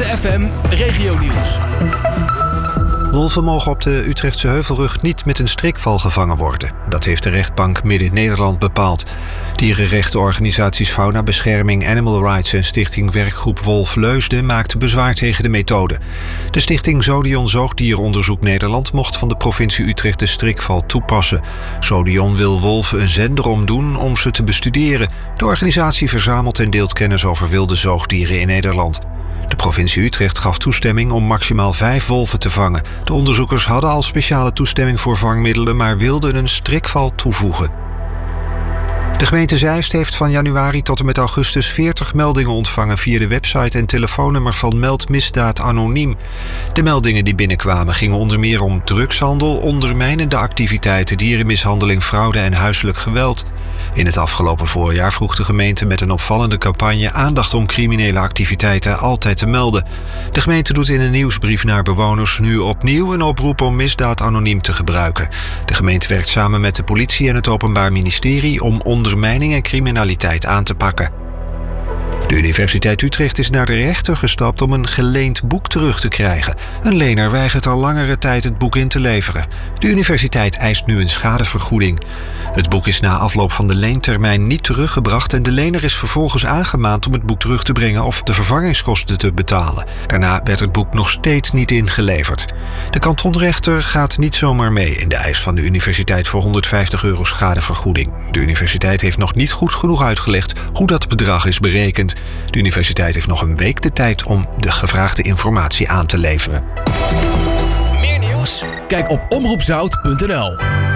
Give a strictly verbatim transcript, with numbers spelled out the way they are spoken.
F M Regionieuws. Wolven mogen op de Utrechtse Heuvelrug niet met een strikval gevangen worden. Dat heeft de rechtbank Midden-Nederland bepaald. Dierenrechtenorganisaties Faunabescherming, Animal Rights en Stichting Werkgroep Wolf Leusden maakten bezwaar tegen de methode. De stichting Zodion Zoogdieronderzoek Nederland mocht van de provincie Utrecht de strikval toepassen. Zodion wil wolven een zender omdoen om ze te bestuderen. De organisatie verzamelt en deelt kennis over wilde zoogdieren in Nederland. De provincie Utrecht gaf toestemming om maximaal vijf wolven te vangen. De onderzoekers hadden al speciale toestemming voor vangmiddelen, maar wilden een strikval toevoegen. De gemeente Zeist heeft van januari tot en met augustus veertig meldingen ontvangen via de website en telefoonnummer van Meld Misdaad Anoniem. De meldingen die binnenkwamen gingen onder meer om drugshandel, ondermijnende activiteiten, dierenmishandeling, fraude en huiselijk geweld. In het afgelopen voorjaar vroeg de gemeente met een opvallende campagne aandacht om criminele activiteiten altijd te melden. De gemeente doet in een nieuwsbrief naar bewoners nu opnieuw een oproep om misdaad anoniem te gebruiken. De gemeente werkt samen met de politie en het Openbaar Ministerie om ondermijning en criminaliteit aan te pakken. De Universiteit Utrecht is naar de rechter gestapt om een geleend boek terug te krijgen. Een lener weigert al langere tijd het boek in te leveren. De universiteit eist nu een schadevergoeding. Het boek is na afloop van de leentermijn niet teruggebracht en de lener is vervolgens aangemaand om het boek terug te brengen of de vervangingskosten te betalen. Daarna werd het boek nog steeds niet ingeleverd. De kantonrechter gaat niet zomaar mee in de eis van de universiteit voor honderdvijftig euro schadevergoeding. De universiteit heeft nog niet goed genoeg uitgelegd hoe dat bedrag is berekend. De universiteit heeft nog een week de tijd om de gevraagde informatie aan te leveren. Meer nieuws? Kijk op omroep zout punt n l.